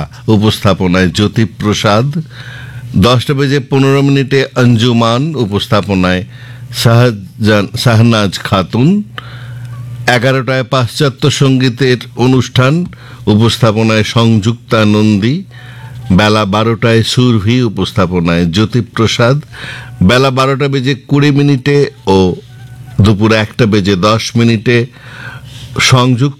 উপস্থাপনায় জ্যোতিপ্রসাদ। 10:15 অঞ্জুমান, উপস্থাপনায় শাহনাজ খাতুন। 11টায় পাশ্চাত্য সঙ্গীতের অনুষ্ঠান, উপস্থাপনায় সংযুক্তা নন্দী। বেলা 12টায় সুরভি, উপস্থাপনায় জ্যোতিপ্রসাদ। বেলা 12:20 ও দুপুর 1:10 সংযুক্ত